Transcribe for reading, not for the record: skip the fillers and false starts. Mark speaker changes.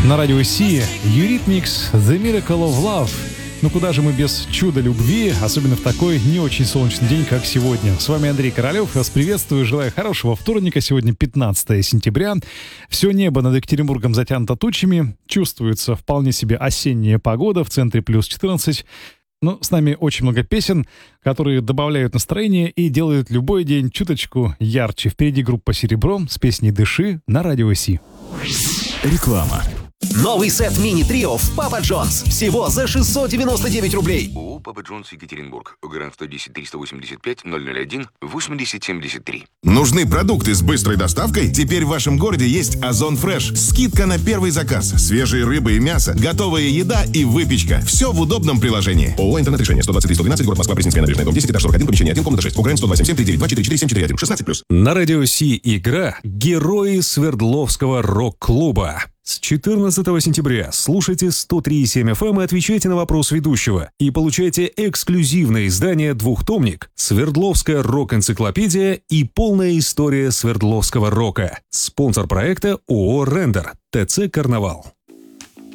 Speaker 1: На радио Си Eurythmics The Miracle of Love. Ну куда же мы без чуда любви, особенно в такой не очень солнечный день, как сегодня. С вами Андрей Королёв, я вас приветствую, желаю хорошего вторника. Сегодня 15 сентября. Все небо над Екатеринбургом затянуто тучами. Чувствуется вполне себе осенняя погода, в центре плюс 14. Ну, с нами очень много песен, которые добавляют настроение и делают любой день чуточку ярче. Впереди группа «Серебро» с песней «Дыши» на радио Си.
Speaker 2: Реклама.
Speaker 3: Новый сет мини-трио в Папа Джонс. Всего за 699 рублей.
Speaker 4: ООО «Папа Джонс, Екатеринбург». Грант 110 385 001 8073.
Speaker 2: Нужны продукты с быстрой доставкой? Теперь в вашем городе есть Озон Фреш. Скидка на первый заказ. Свежие рыбы и мясо, готовая еда и выпечка. Все в удобном приложении. ООО «Интернет-решение». 123-112, город Москва, Пресненская набережная, дом 10, этаж 41, помещение 1, комната 6. УГРН 127 739 244 741. 16+.
Speaker 5: На радио Си игра «Герои Свердловского рок-клуба». С 14 сентября слушайте 103,7 FM и отвечайте на вопрос ведущего. И получайте эксклюзивное издание «Двухтомник», Свердловская рок-энциклопедия и полная история Свердловского рока. Спонсор проекта ООО «Рендер», ТЦ «Карнавал».